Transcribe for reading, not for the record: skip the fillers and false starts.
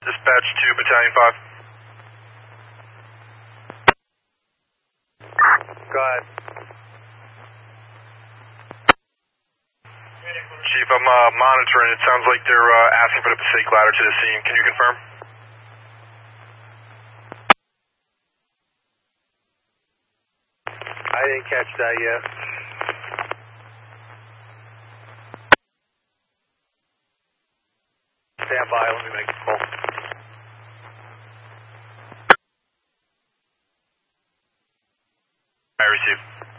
Dispatch to Battalion 5. Go ahead. Chief, I'm monitoring. It sounds like they're asking for the Passaic ladder to the scene. Can you confirm? I didn't catch that yet. Stand by, let me make a call. I receive.